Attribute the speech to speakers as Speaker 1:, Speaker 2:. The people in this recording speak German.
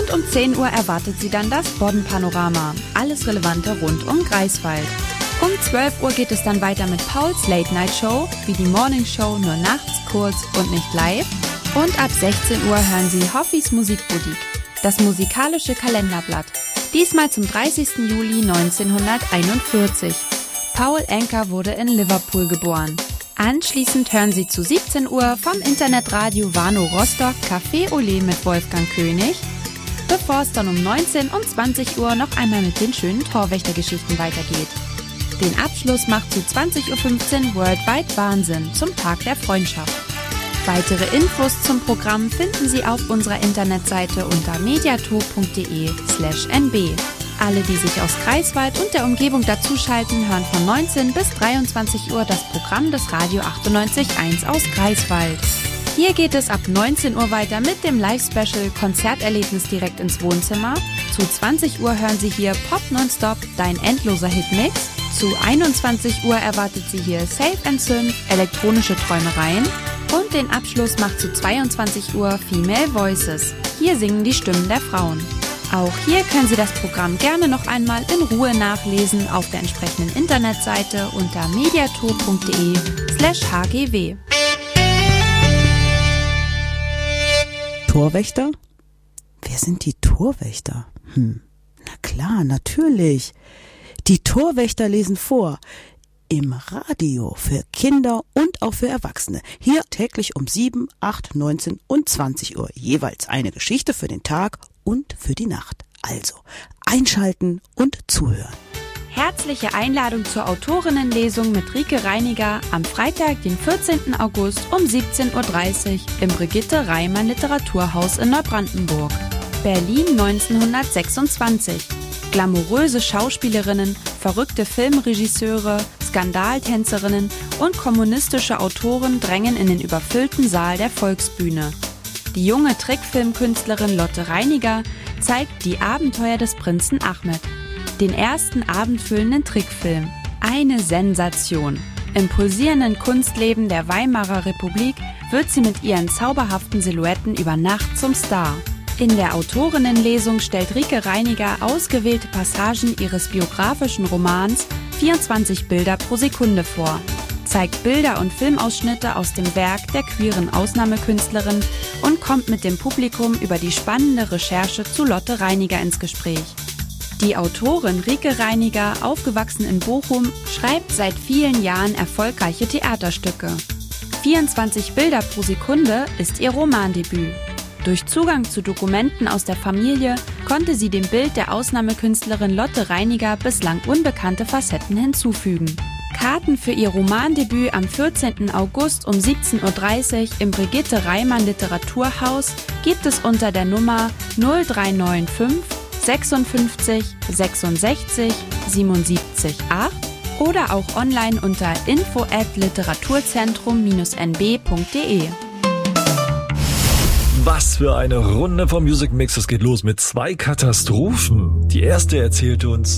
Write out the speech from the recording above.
Speaker 1: Und um 10 Uhr erwartet Sie dann das Boddenpanorama. Alles Relevante rund um Greifswald. Um 12 Uhr geht es dann weiter mit Pauls Late Night Show, wie die Morning Show, nur nachts, kurz und nicht live. Und ab 16 Uhr hören Sie Hoffis Musikboutique, das musikalische Kalenderblatt. Diesmal zum 30. Juli 1941. Paul Anka wurde in Liverpool geboren. Anschließend hören Sie zu 17 Uhr vom Internetradio Warnow Rostock Café Olé mit Wolfgang König, bevor es dann um 19 und 20 Uhr noch einmal mit den schönen Torwächtergeschichten weitergeht. Den Abschluss macht zu 20.15 Uhr Worldwide Wahnsinn zum Tag der Freundschaft. Weitere Infos zum Programm finden Sie auf unserer Internetseite unter mediator.de/nb. Alle, die sich aus Greifswald und der Umgebung dazuschalten, hören von 19 bis 23 Uhr das Programm des Radio 98.1 aus Greifswald. Hier geht es ab 19 Uhr weiter mit dem Live-Special Konzerterlebnis direkt ins Wohnzimmer. Zu 20 Uhr hören Sie hier Pop Nonstop, dein endloser Hitmix. Zu 21 Uhr erwartet Sie hier Safe & Synth, elektronische Träumereien. Und den Abschluss macht zu 22 Uhr Female Voices. Hier singen die Stimmen der Frauen. Auch hier können Sie das Programm gerne noch einmal in Ruhe nachlesen auf der entsprechenden Internetseite unter mediator.de/hgw.
Speaker 2: Torwächter? Wer sind die Torwächter? Na klar, natürlich. Die Torwächter lesen vor. Im Radio für Kinder und auch für Erwachsene. Hier täglich um 7, 8, 19 und 20 Uhr. Jeweils eine Geschichte für den Tag und für die Nacht. Also einschalten und zuhören.
Speaker 1: Herzliche Einladung zur Autorinnenlesung mit Rike Reiniger am Freitag, den 14. August um 17.30 Uhr im Brigitte Reimann Literaturhaus in Neubrandenburg. Berlin 1926. Glamouröse Schauspielerinnen, verrückte Filmregisseure, Skandaltänzerinnen und kommunistische Autoren drängen in den überfüllten Saal der Volksbühne. Die junge Trickfilmkünstlerin Lotte Reiniger zeigt die Abenteuer des Prinzen Ahmed, den ersten abendfüllenden Trickfilm. Eine Sensation. Im pulsierenden Kunstleben der Weimarer Republik wird sie mit ihren zauberhaften Silhouetten über Nacht zum Star. In der Autorinnenlesung stellt Rike Reiniger ausgewählte Passagen ihres biografischen Romans 24 Bilder pro Sekunde vor, zeigt Bilder und Filmausschnitte aus dem Werk der queeren Ausnahmekünstlerin und kommt mit dem Publikum über die spannende Recherche zu Lotte Reiniger ins Gespräch. Die Autorin Rike Reiniger, aufgewachsen in Bochum, schreibt seit vielen Jahren erfolgreiche Theaterstücke. 24 Bilder pro Sekunde ist ihr Romandebüt. Durch Zugang zu Dokumenten aus der Familie konnte sie dem Bild der Ausnahmekünstlerin Lotte Reiniger bislang unbekannte Facetten hinzufügen. Karten für ihr Romandebüt am 14. August um 17.30 Uhr im Brigitte Reimann Literaturhaus gibt es unter der Nummer 0395 56 66 77 8 oder auch online unter info@literaturzentrum-nb.de.
Speaker 3: Was für eine Runde vom Music Mix. Es geht los mit 2 Katastrophen. Die erste erzählt uns